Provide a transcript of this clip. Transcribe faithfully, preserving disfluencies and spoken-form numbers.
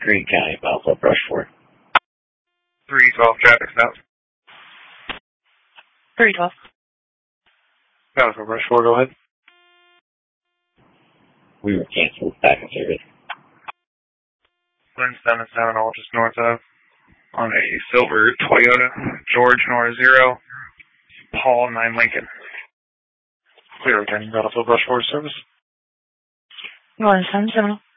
Greene County, Buffalo, Brushford. three twelve, traffic stop. three twelve. Buffalo, Brushford, go ahead. We were canceled back in service. Lynn seven seven, all just north of, on a silver Toyota, George Nora zero, Paul nine Lincoln. Clear returning Battlefield Brushford service. One seven seven.